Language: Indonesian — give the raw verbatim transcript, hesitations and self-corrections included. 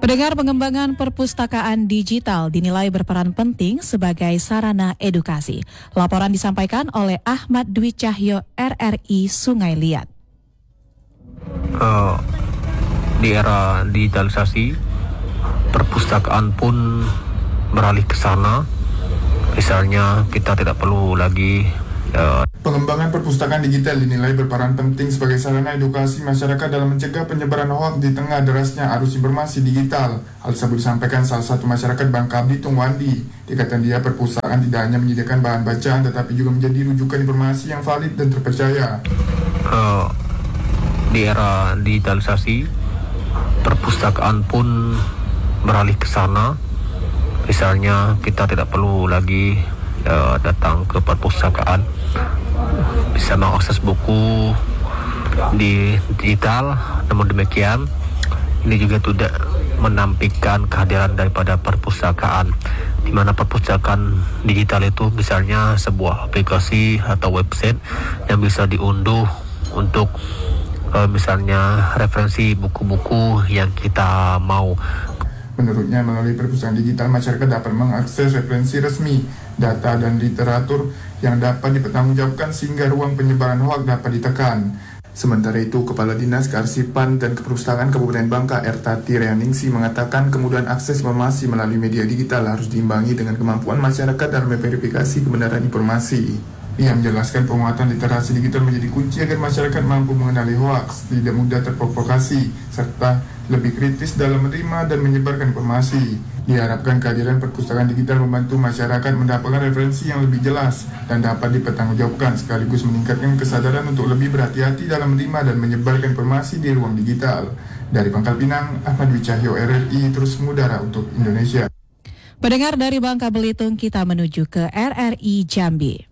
Pendengar, pengembangan perpustakaan digital dinilai berperan penting sebagai sarana edukasi. Laporan disampaikan oleh Ahmad Dwi Cahyo, R R I Sungai Liat. Uh, di era digitalisasi, perpustakaan pun beralih ke sana. Misalnya kita tidak perlu lagi uh, Pengembangan perpustakaan digital dinilai berperan penting sebagai sarana edukasi masyarakat dalam mencegah penyebaran hoaks di tengah derasnya arus informasi digital. Hal tersebut disampaikan salah satu masyarakat Bangka Belitung, Wandi. Dikatakan dia, perpustakaan tidak hanya menyediakan bahan bacaan tetapi juga menjadi rujukan informasi yang valid dan terpercaya. Uh, di era digitalisasi, perpustakaan pun beralih ke sana. Misalnya kita tidak perlu lagi uh, datang ke perpustakaan, bisa mengakses buku di digital. Namun demikian, ini juga tidak menampilkan kehadiran daripada perpustakaan, di mana perpustakaan digital itu misalnya sebuah aplikasi atau website yang bisa diunduh untuk uh, misalnya referensi buku-buku yang kita mau. Menurutnya, melalui perpustakaan digital, masyarakat dapat mengakses referensi resmi, data dan literatur yang dapat dipertanggungjawabkan sehingga ruang penyebaran hoaks dapat ditekan. Sementara itu, Kepala Dinas Kearsipan dan Keperpustakaan Kabupaten Bangka, Ertati Reaningsi, mengatakan kemudahan akses informasi melalui media digital harus diimbangi dengan kemampuan masyarakat dalam memverifikasi kebenaran informasi. Ia menjelaskan penguatan literasi digital menjadi kunci agar masyarakat mampu mengenali hoaks, tidak mudah terprovokasi, serta lebih kritis dalam menerima dan menyebarkan informasi. Diharapkan kehadiran perpustakaan digital membantu masyarakat mendapatkan referensi yang lebih jelas dan dapat dipertanggungjawabkan, sekaligus meningkatkan kesadaran untuk lebih berhati-hati dalam menerima dan menyebarkan informasi di ruang digital. Dari Pangkal Pinang, Ahmad Dwi Cahyo, R R I, terus mengudara untuk Indonesia. Pendengar, dari Bangka Belitung kita menuju ke R R I Jambi.